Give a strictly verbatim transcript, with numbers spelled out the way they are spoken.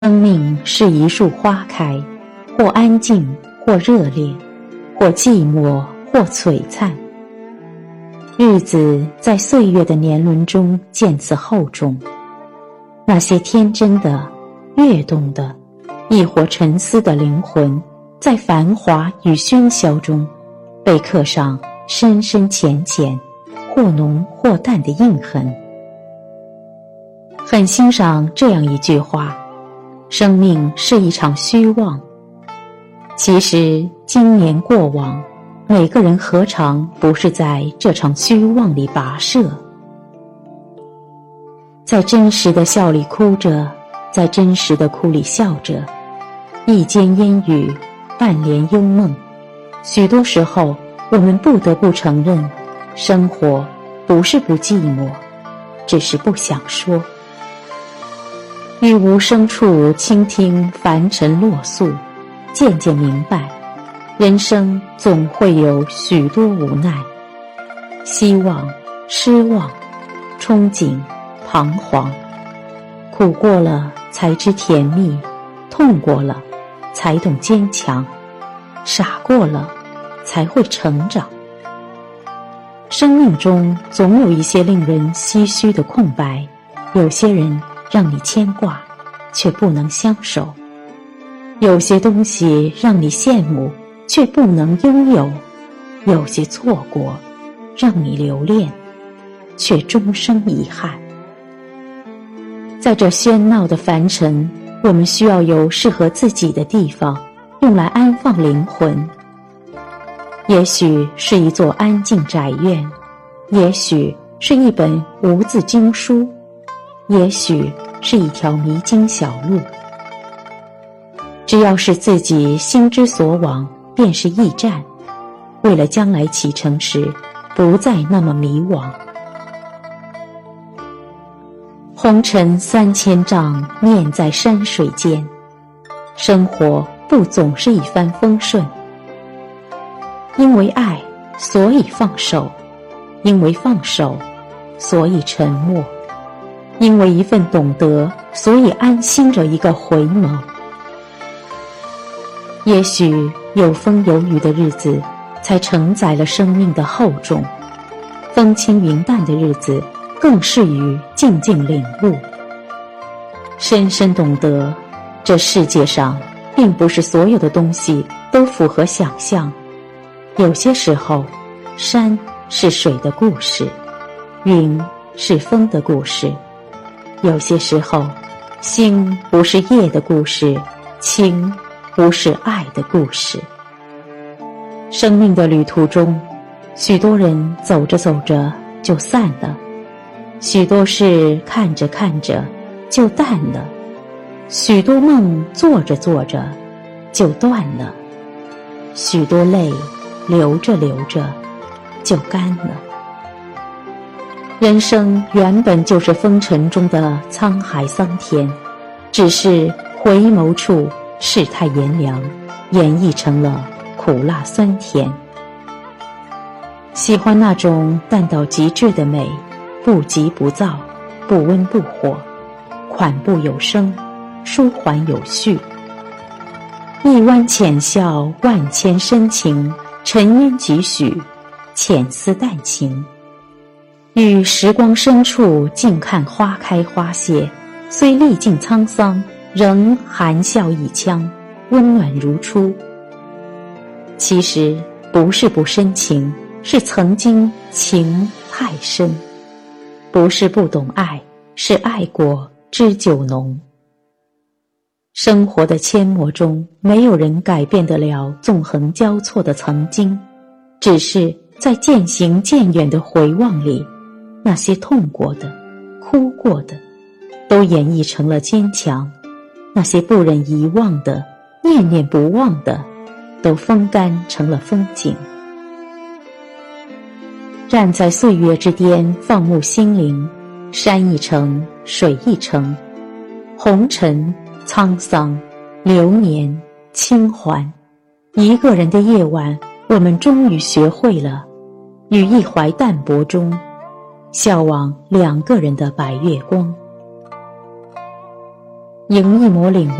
生命是一束花开，或安静，或热烈，或寂寞，或璀璨。日子在岁月的年轮中渐次厚重，那些天真的、跃动的，亦或沉思的灵魂，在繁华与喧嚣中，被刻上深深浅浅、或浓或淡的印痕。很欣赏这样一句话：生命是一场虚妄。其实今年过往，每个人何尝不是在这场虚妄里跋涉，在真实的笑里哭着，在真实的哭里笑着，一间烟雨，半帘幽梦。许多时候我们不得不承认，生活不是不寂寞，只是不想说。于无声处倾听凡尘落素，渐渐明白，人生总会有许多无奈，希望、失望、憧憬、彷徨。苦过了才知甜蜜，痛过了才懂坚强，傻过了才会成长。生命中总有一些令人唏嘘的空白，有些人让你牵挂，却不能相守；有些东西让你羡慕，却不能拥有；有些错过，让你留恋，却终生遗憾。在这喧闹的凡尘，我们需要有适合自己的地方，用来安放灵魂。也许是一座安静宅院，也许是一本无字经书，也许是一条迷津小路。只要是自己心之所往，便是驿站。为了将来启程时不再那么迷惘。红尘三千丈，面在山水间。生活不总是一帆风顺，因为爱，所以放手；因为放手，所以沉默；因为一份懂得，所以安心着一个回眸。也许有风有雨的日子，才承载了生命的厚重；风轻云淡的日子，更适于静静领悟。深深懂得，这世界上并不是所有的东西都符合想象。有些时候，山是水的故事，云是风的故事；有些时候，星不是夜的故事，情不是爱的故事。生命的旅途中，许多人走着走着就散了，许多事看着看着就淡了，许多梦做着做着就断了，许多泪流着流着就干了。人生原本就是风尘中的沧海桑田，只是回眸处世态炎凉，演绎成了苦辣酸甜。喜欢那种淡到极致的美，不急不躁，不温不火，款步有声，舒缓有序。一弯浅笑，万千深情，沉吟几许，浅思淡情。于时光深处静看花开花谢，虽历尽沧桑，仍含笑一腔，温暖如初。其实不是不深情，是曾经情太深；不是不懂爱，是爱过知酒浓。生活的阡陌中，没有人改变得了纵横交错的曾经，只是在渐行渐远的回望里，那些痛过的、哭过的，都演绎成了坚强；那些不忍遗忘的、念念不忘的，都风干成了风景。站在岁月之巅，放牧心灵，山一程，水一程，红尘、沧桑、流年、轻缓。一个人的夜晚，我们终于学会了于一怀淡泊中笑望两个人的白月光。 迎一抹领悟